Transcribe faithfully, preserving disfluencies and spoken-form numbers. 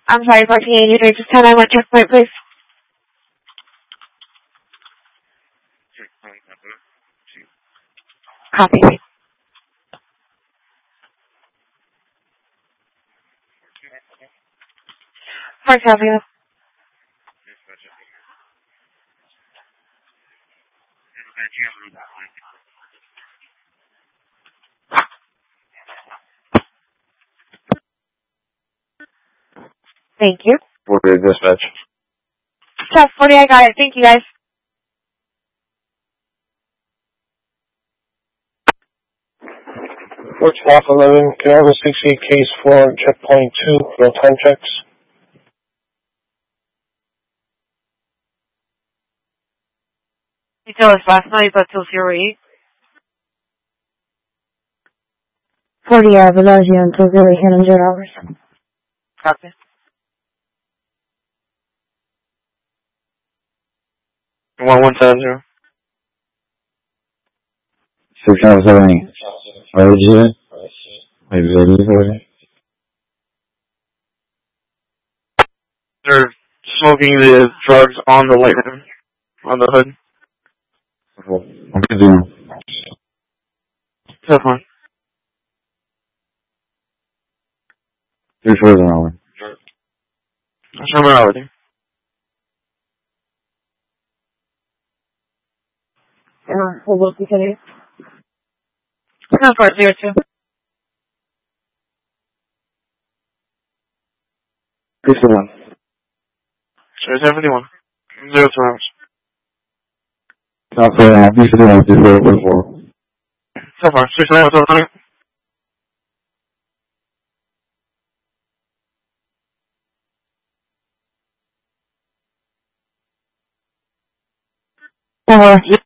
I'm sorry, fourteen eighty-three, just tell me what checkpoint, please. Copy. Park Avenue. Thank you. forty dispatch. Stuff, forty, I got it. Thank you, guys. Fort Block eleven, Canova sixty-eight case for checkpoint two, real time checks. You told us last night about till zero eight. forty Avalagio until zero eight and zero hours. Copy. One one seven zero. six seven seven eight. Where did you it? Wait, ready for it? They're smoking the drugs on the Lightning, on the hood. I'm good doing. That's fine. Three fours an hour. That's normality. Uh, hold up, you can hear. No, four zero two. Six to one. Sorry, seventy-one. Zero two hours. Top four and a half. Three to one. Three four. Three four. So far, six nine, what's up, honey? Uh,